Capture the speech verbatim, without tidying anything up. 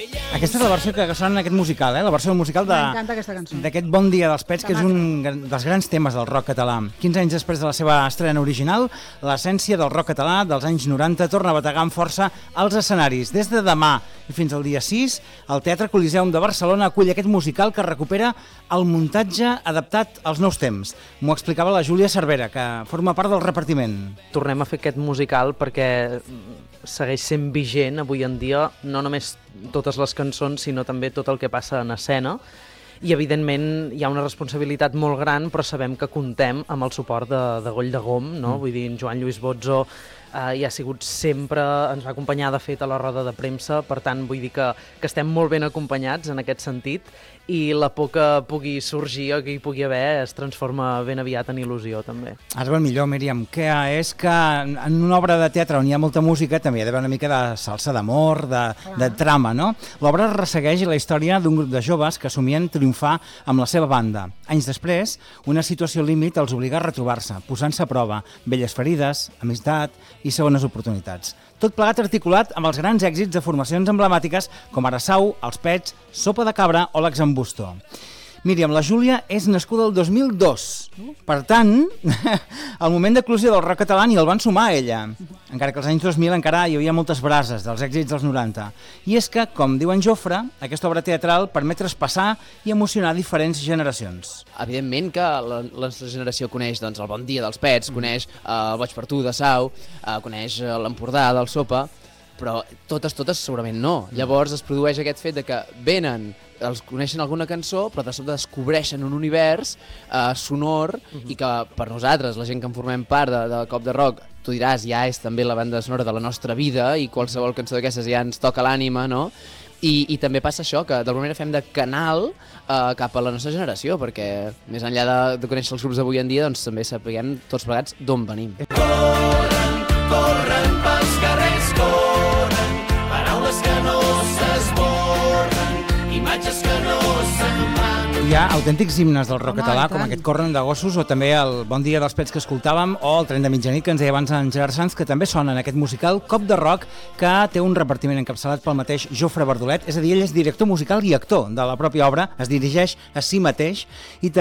Aquesta és la versió que sona en aquest musical, eh? La versió musical de- M'encanta aquesta cançó. d'aquest Bon dia dels Pets, que és un gran- dels grans temes del rock català. quinze anys després de la seva estrena original, l'essència del rock català dels anys noranta torna a bategar amb força als escenaris. Des de demà i fins al dia sis, el Teatre Coliseum de Barcelona acull aquest musical que recupera el muntatge adaptat als nous temps. M'ho explicava la Júlia Cervera, que forma part del repartiment. Tornem a fer aquest musical perquè segueix sent vigent avui en dia, no només totes les cançons, sinó també tot el que passa en escena. I, evidentment, hi ha una responsabilitat molt gran, però sabem que comptem amb el suport de, de Goll de Gom, no? Mm. Vull dir, en Joan Lluís Bozzo eh, hi ha sigut sempre, ens va acompanyar, de fet, a la roda de premsa, per tant, vull dir que, que estem molt ben acompanyats en aquest sentit, i la por que pugui sorgir o que hi pugui haver es transforma ben aviat en il·lusió, també. Ara va el millor, Míriam, que és que en una obra de teatre on hi ha molta música també hi ha d'haver una mica de salsa d'amor, de, de trama, no? L'obra ressegueix la història d'un grup de joves que somien triomfar amb la seva banda. Anys després, una situació límit els obliga a retrobar-se, posant-se a prova, velles ferides, amistat i segones oportunitats. Tot plegat articulat amb els grans èxits de formacions emblemàtiques com ara Sau, Els Pets, Sopa de Cabra o l'Exambusto. Míriam, la Júlia és nascuda el dos mil dos. Per tant, al moment d'eclosió del rock català ni el van sumar a ella. Encara que als anys dos mil encara hi havia moltes brases dels èxits dels noranta. I és que, com diu en Jofre, aquesta obra teatral permet traspassar i emocionar diferents generacions. Evidentment que la, la nostra generació coneix doncs, el Bon dia dels Pets, coneix uh, el Boig per tu de Sau, uh, coneix uh, l'Empordà del Sopa, però totes, totes segurament no. Llavors es produeix aquest fet de que venen, els coneixen alguna cançó, però de sobte descobreixen un univers eh, sonor uh-huh. i que per nosaltres, la gent que en formem part de, de Cop de Rock, tu diràs, ja és també la banda sonora de la nostra vida i qualsevol cançó d'aquestes ja ens toca l'ànima, no? I, I també passa això, que d'alguna manera fem de canal eh, cap a la nostra generació, perquè més enllà de, de conèixer els grups d'avui en dia, doncs també sapiguem tots plegats d'on venim. Corren, corren pels carrers, corren, paraules que no s'esborren, imatges que no se'n van. Hi ha autèntics himnes del rock Home, català, i com tant. aquest Corren de gossos, o també el Bon dia dels Pets que escoltàvem, o el Tren de mitjanit, que ens deia abans en Gerard Sanz, que també sona en aquest musical Cop de Rock, que té un repartiment encapçalat pel mateix Jofre Verdolet, és a dir, ell és director musical i actor de la pròpia obra, es dirigeix a si mateix, i també